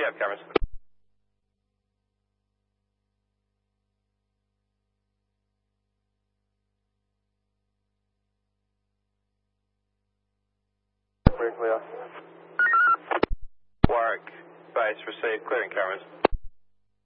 have cameras. We're clear. Warwick Base, receive, clearing cameras.